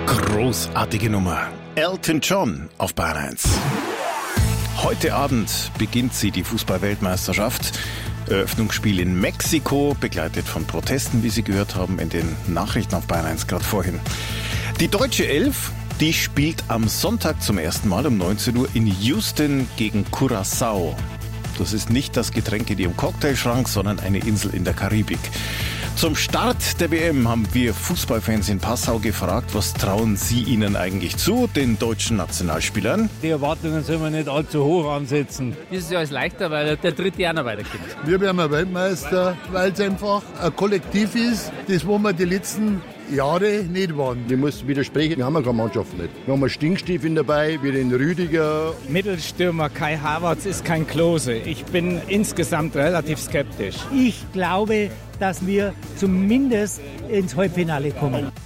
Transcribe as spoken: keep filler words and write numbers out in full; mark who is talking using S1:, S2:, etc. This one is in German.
S1: Großartige Nummer. Elton John auf Bayern eins. Heute Abend beginnt sie, die Fußball-Weltmeisterschaft. Eröffnungsspiel in Mexiko, begleitet von Protesten, wie Sie gehört haben in den Nachrichten auf Bayern eins gerade vorhin. Die deutsche Elf, die spielt am Sonntag zum ersten Mal um neunzehn Uhr in Houston gegen Curaçao. Das ist nicht das Getränk in Ihrem Cocktailschrank, sondern eine Insel in der Karibik. Zum Start der W M haben wir Fußballfans in Passau gefragt, was trauen Sie ihnen eigentlich zu, den deutschen Nationalspielern?
S2: Die Erwartungen sollen wir nicht allzu hoch ansetzen.
S3: Dieses Jahr ist leichter, weil der dritte Jahr noch weiterkommt.
S4: Wir werden Weltmeister, weil es einfach ein Kollektiv ist, das wo wir die letzten Jahre nicht waren.
S5: Ich muss widersprechen, wir haben keine Mannschaft nicht. Wir haben einen Stinkstiefel dabei, wie den Rüdiger.
S6: Mittelstürmer Kai Havertz ist kein Klose. Ich bin insgesamt relativ skeptisch.
S7: Ich glaube, dass wir zumindest ins Halbfinale kommen.